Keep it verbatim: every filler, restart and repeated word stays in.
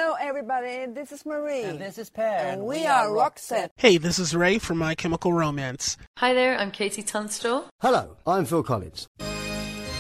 Hello, everybody. This is Marie. And this is Pat. And we, we are Roxette. Hey, this is Ray from My Chemical Romance. Hi there, I'm Katie Tunstall. Hello, I'm Phil Collins.